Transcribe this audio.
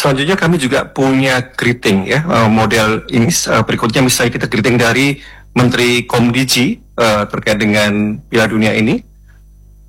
selanjutnya kami juga punya greeting ya, model ini berikutnya misalnya kita greeting dari Menteri Komdiji terkait dengan Piala Dunia ini.